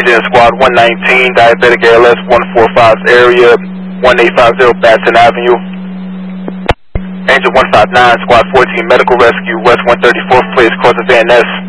Angel Squad 119, Diabetic ALS 145's area, 1850 Batson Avenue. Angel 159, Squad 14, Medical Rescue, West 134th Place, Crossing Van Ness.